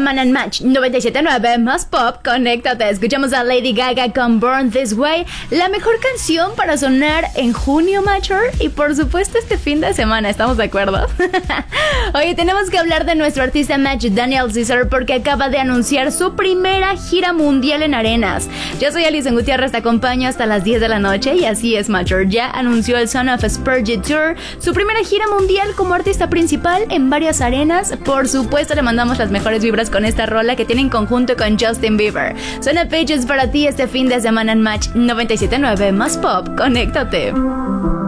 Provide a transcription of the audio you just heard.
semana en Match 97.9 más pop, conéctate. Escuchamos a Lady Gaga con Born This Way, la mejor canción para sonar en junio, Matcher, y por supuesto este fin de semana, ¿estamos de acuerdo? Oye, tenemos que hablar de nuestro artista Match, Daniel Caesar, porque acaba de anunciar su primera gira mundial en arenas. Yo soy Alison Gutiérrez, te acompaño hasta las 10 de la noche y así es, Matcher. Ya anunció el Son of Spurgeon Tour, su primera gira mundial como artista principal en varias arenas. Por supuesto, le mandamos las mejores vibras con esta rola que tiene en conjunto con Justin Bieber. Suena Pages para ti este fin de semana en Match 97.9 más pop. Conéctate.